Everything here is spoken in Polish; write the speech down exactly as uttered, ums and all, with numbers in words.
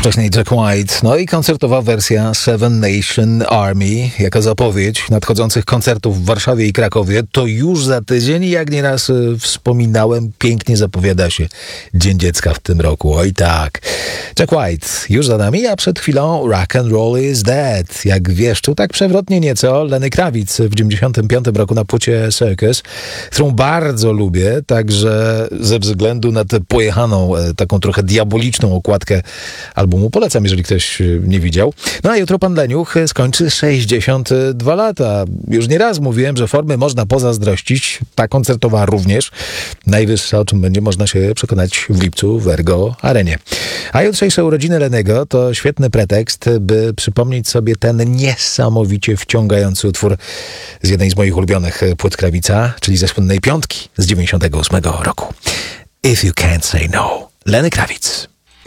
Wcześniej Jack White, no i koncertowa wersja Seven Nation Army jako zapowiedź nadchodzących koncertów w Warszawie i Krakowie. To już za tydzień i jak nieraz y, wspominałem, pięknie zapowiada się Dzień Dziecka w tym roku. Oj tak. Jack White już za nami, a przed chwilą Rock and Roll is Dead. Jak wieszczył tak przewrotnie nieco Lenny Kravitz w dziewięćdziesiątym piątym roku na płycie Circus, którą bardzo lubię, także ze względu na tę pojechaną, taką trochę diaboliczną okładkę albumu. Polecam, jeżeli ktoś nie widział. No a jutro pan Leniuch skończy sześćdziesiąt dwa lata. Już nieraz mówiłem, że formy można pozazdrościć. Ta koncertowa również. Najwyższa, o czym będzie można się przekonać w lipcu w Ergo Arenie. A jutrzejsze urodziny Lennego to świetny pretekst, by przypomnieć sobie ten niesamowicie wciągający utwór z jednej z moich ulubionych płyt Krawica, czyli ze słynnej piątki z dziewięćdziesiątego ósmego roku. If You Can't Say No. Lenny Kravitz.